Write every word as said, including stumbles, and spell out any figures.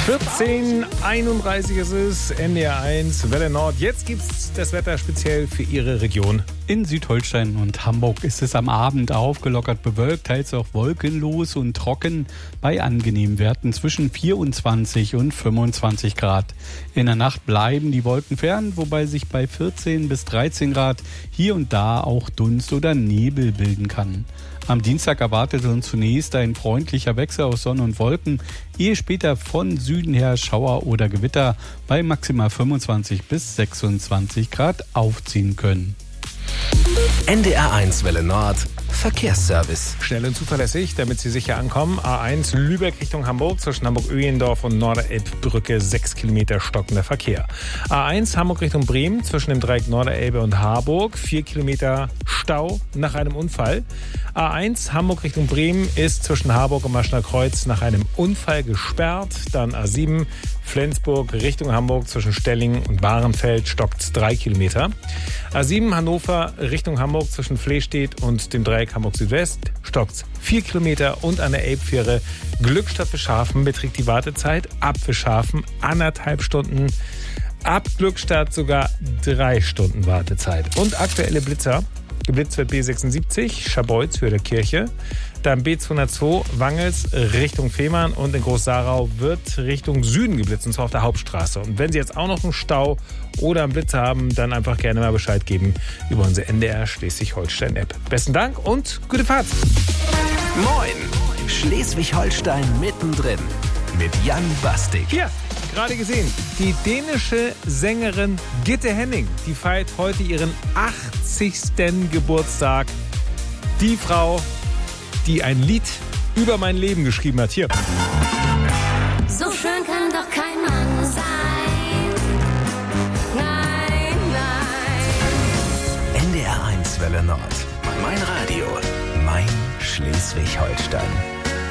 vierzehn Uhr einunddreißig ist es, N D R eins, Welle Nord. Jetzt gibt's das Wetter speziell für Ihre Region. In Südholstein und Hamburg ist es am Abend aufgelockert bewölkt, teils auch wolkenlos und trocken bei angenehmen Werten zwischen vierundzwanzig und fünfundzwanzig Grad. In der Nacht bleiben die Wolken fern, wobei sich bei vierzehn bis dreizehn Grad hier und da auch Dunst oder Nebel bilden kann. Am Dienstag erwartet uns zunächst ein freundlicher Wechsel aus Sonne und Wolken, ehe später von Süden her Schauer oder Gewitter bei maximal fünfundzwanzig bis sechsundzwanzig Grad aufziehen können. N D R eins Welle Nord Verkehrsservice. Schnell und zuverlässig, damit Sie sicher ankommen. A eins Lübeck Richtung Hamburg, zwischen Hamburg-Öhlendorf und Norderelbbrücke sechs Kilometer stockender Verkehr. A eins Hamburg Richtung Bremen, zwischen dem Dreieck Norderelbe und Harburg, vier Kilometer Stau nach einem Unfall. A eins Hamburg Richtung Bremen ist zwischen Harburg und Maschner Kreuz nach einem Unfall gesperrt. Dann A sieben Flensburg Richtung Hamburg, zwischen Stellingen und Bahrenfeld stockt drei Kilometer. A sieben Hannover Richtung Hamburg, zwischen Flestedt und dem Dreieck Hamburg Südwest stockt vier Kilometer. Und an der Elbfähre Glückstadt Fischhafen beträgt die Wartezeit ab Fischhafen anderthalb Stunden. Ab Glückstadt sogar drei Stunden Wartezeit. Und aktuelle Blitzer. Geblitzt wird B sechsundsiebzig, Scharbeutz, Höhe der Kirche. Dann B zweihundertzwei, Wangels, Richtung Fehmarn. Und in Groß-Sarau wird Richtung Süden geblitzt, und zwar auf der Hauptstraße. Und wenn Sie jetzt auch noch einen Stau oder einen Blitzer haben, dann einfach gerne mal Bescheid geben über unsere N D R Schleswig-Holstein-App. Besten Dank und gute Fahrt. Moin, Schleswig-Holstein mittendrin mit Jan Bastik. Hier, gerade gesehen, die dänische Sängerin Gitte Henning, die feiert heute ihren achtzigsten Geburtstag. Die Frau, die ein Lied über mein Leben geschrieben hat. Hier. So schön kann doch kein Mann sein. Nein, nein. N D R eins Welle Nord. Mein Radio. Mein Schleswig-Holstein.